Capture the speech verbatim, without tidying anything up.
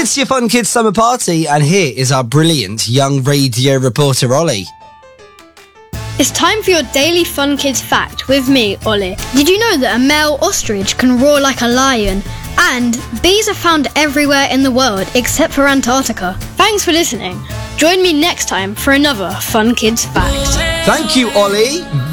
It's your Fun Kids Summer Party, and here is our brilliant young radio reporter, Ollie. It's time for your daily Fun Kids fact with me, Ollie. Did you know that a male ostrich can roar like a lion? And bees are found everywhere in the world except for Antarctica. Thanks for listening. Join me next time for another Fun Kids fact. Thank you, Ollie.